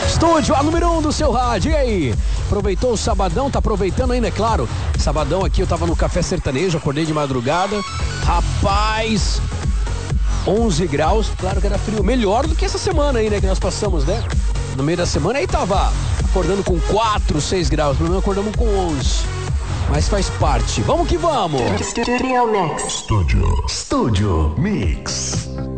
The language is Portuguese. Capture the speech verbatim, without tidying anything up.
Estúdio, a número um do seu rádio. E aí? Aproveitou o sabadão? Tá aproveitando ainda, é claro. Sabadão aqui eu tava no Café Sertanejo, acordei de madrugada. Rapaz, onze graus, claro que era frio. Melhor do que essa semana aí, né? Que nós passamos, né? No meio da semana aí tava acordando com quatro, seis graus. Pelo menos acordamos com onze. Mas faz parte. Vamos que vamos! Studio Mix. Estúdio. Estúdio Mix.